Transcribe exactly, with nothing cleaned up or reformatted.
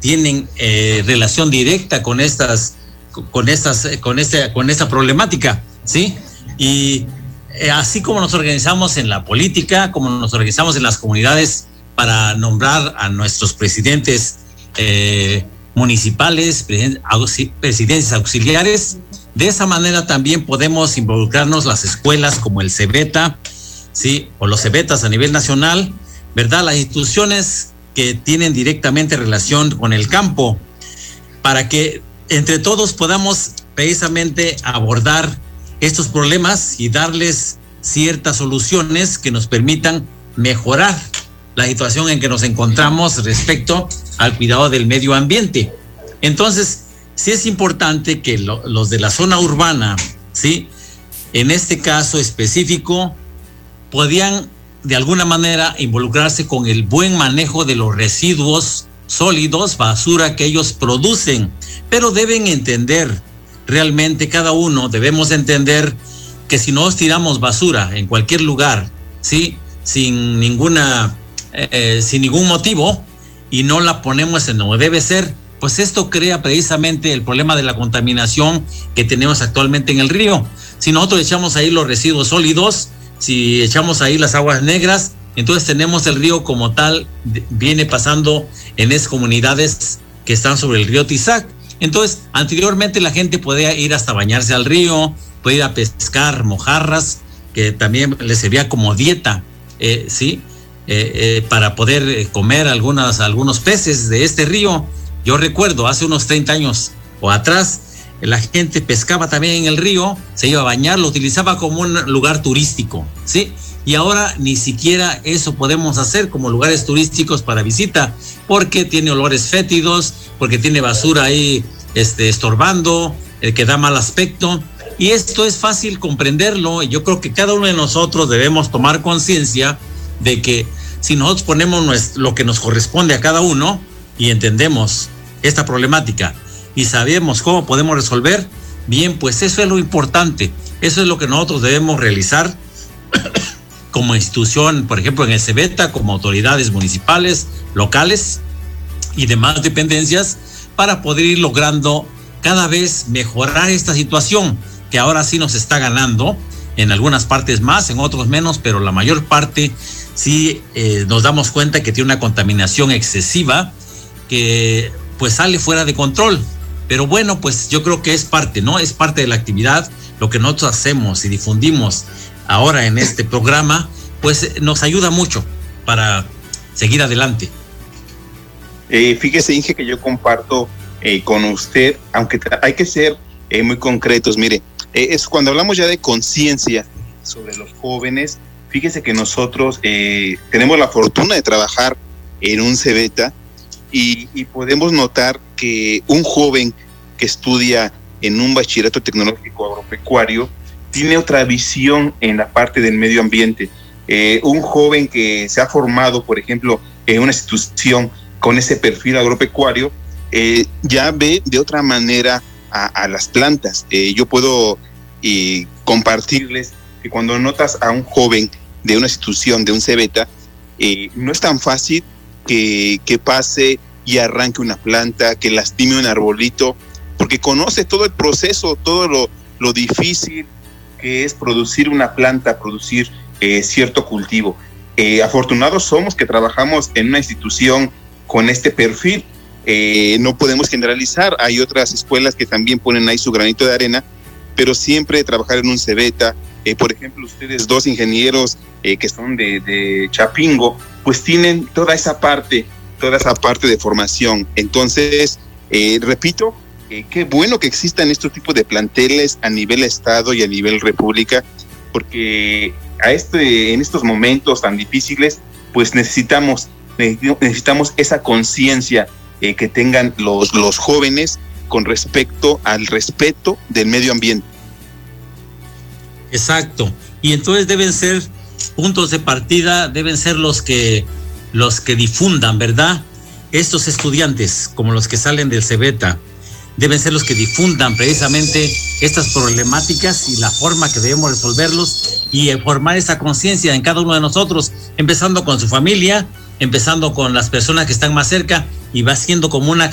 tienen eh, relación directa con estas, con estas, con esta, con esta problemática, ¿sí? Y eh, así como nos organizamos en la política, como nos organizamos en las comunidades para nombrar a nuestros presidentes eh, municipales, presidencias auxiliares, de esa manera también podemos involucrarnos las escuelas como el CEBETA, ¿sí? O los CEBETAs a nivel nacional, ¿verdad? Las instituciones que tienen directamente relación con el campo, para que entre todos podamos precisamente abordar estos problemas y darles ciertas soluciones que nos permitan mejorar la situación en que nos encontramos respecto al cuidado del medio ambiente. Entonces, sí es importante que lo, los de la zona urbana, ¿sí? En este caso específico, podían de alguna manera involucrarse con el buen manejo de los residuos sólidos, basura que ellos producen, pero deben entender, realmente cada uno debemos entender que si no tiramos basura en cualquier lugar, ¿sí? Sin ninguna, eh, sin ningún motivo, y no la ponemos en donde debe ser, pues esto crea precisamente el problema de la contaminación que tenemos actualmente en el río. Si nosotros echamos ahí los residuos sólidos, si echamos ahí las aguas negras, entonces tenemos el río como tal, viene pasando en esas comunidades que están sobre el río Tizac. Entonces, anteriormente la gente podía ir hasta bañarse al río, podía ir a pescar mojarras, que también les servía como dieta, eh, ¿sí? Eh, eh, para poder comer algunas, algunos peces de este río. Yo recuerdo hace unos treinta años o atrás, la gente pescaba también en el río, se iba a bañar, lo utilizaba como un lugar turístico, ¿sí? Y ahora ni siquiera eso podemos hacer como lugares turísticos para visita, porque tiene olores fétidos, porque tiene basura ahí este, estorbando, el que da mal aspecto. Y esto es fácil comprenderlo, y yo creo que cada uno de nosotros debemos tomar conciencia de que si nosotros ponemos nuestro, lo que nos corresponde a cada uno y entendemos esta problemática y sabemos cómo podemos resolver, bien, pues eso es lo importante, eso es lo que nosotros debemos realizar como institución, por ejemplo en el CEBETA, como autoridades municipales, locales y demás dependencias, para poder ir logrando cada vez mejorar esta situación que ahora sí nos está ganando, en algunas partes más, en otros menos, pero la mayor parte sí eh, nos damos cuenta que tiene una contaminación excesiva que pues sale fuera de control. Pero bueno, pues yo creo que es parte, ¿no? Es parte de la actividad, lo que nosotros hacemos y difundimos ahora en este programa, pues nos ayuda mucho para seguir adelante. Eh, fíjese, Inge, que yo comparto eh, con usted, aunque hay que ser eh, muy concretos. Mire, eh, es cuando hablamos ya de conciencia sobre los jóvenes, fíjese que nosotros eh, tenemos la fortuna de trabajar en un CEBETA y, y podemos notar que un joven que estudia en un bachillerato tecnológico agropecuario tiene otra visión en la parte del medio ambiente. Eh, un joven que se ha formado, por ejemplo, en una institución con ese perfil agropecuario, eh, ya ve de otra manera a, a las plantas. Eh, yo puedo eh, compartirles que cuando notas a un joven de una institución, de un CEBETA, eh, no es tan fácil que, que pase y arranque una planta, que lastime un arbolito, porque conoce todo el proceso, todo lo, lo difícil que es producir una planta, producir eh, cierto cultivo. Eh, afortunados somos que trabajamos en una institución con este perfil. Eh, no podemos generalizar, hay otras escuelas que también ponen ahí su granito de arena, pero siempre trabajar en un CEBETA, eh, por ejemplo, ustedes dos ingenieros eh, que son de, de Chapingo, pues tienen toda esa parte, toda esa parte de formación. Entonces, eh, repito, eh, qué bueno que existan estos tipos de planteles a nivel estado y a nivel república, porque a este, en estos momentos tan difíciles, pues necesitamos, necesitamos esa conciencia eh, que tengan los, los jóvenes con respecto al respeto del medio ambiente. Exacto. Y entonces deben ser puntos de partida, deben ser los que los que difundan, ¿verdad? Estos estudiantes, como los que salen del CEBETA, deben ser los que difundan precisamente estas problemáticas y la forma que debemos resolverlos y formar esa conciencia en cada uno de nosotros, empezando con su familia, empezando con las personas que están más cerca, y va siendo como una